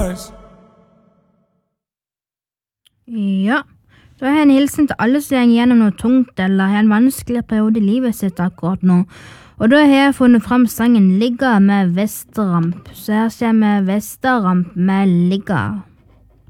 Ja, da har jeg en hilsen til alle som går gjennom noe tungt eller har en vanskelig periode i livet sitt akkurat nå. Og da har jeg funnet fram sangen Ligga med Vesteramp. Så her kommer Vesteramp med Ligga.